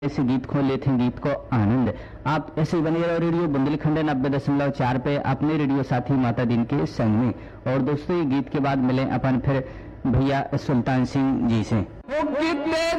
ऐसे गीत खो लेते हैं गीत को आनंद। आप ऐसे ही बने रहो रेडियो बुंदेलखंड 90.4 पे अपने रेडियो साथी माता दिन के संग में। और दोस्तों ये गीत के बाद मिले अपन फिर भैया सुल्तान सिंह जी से।